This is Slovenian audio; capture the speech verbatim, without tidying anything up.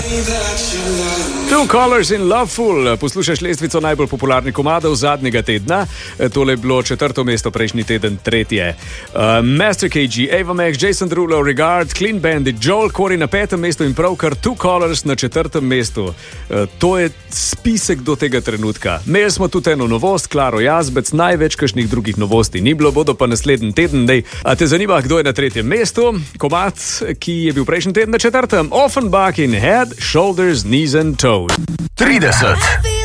Two Colors in Loveful, poslušaš lestvico najbolj popularnih komadov zadnjega tedna. Tole je bilo četrto mesto, prejšnji teden tretje. Uh, Master K G, Ava Max, Jason Derulo, Regard, Clean Bandit, Joel Corey na petem mestu in pravkar Two Colors na četrtem mestu. Uh, to je spisek do tega trenutka. Imeli smo tudi eno novost, Klaro Jazbec, največ kakšnih drugih novosti ni bilo, bodo pa naslednji teden. Dej. A te zanima, kdo je na tretjem mestu? Komad, ki je bil prejšnji teden na četrtem. Offenbach in Head, Shoulders, Knees and Toes. trideset.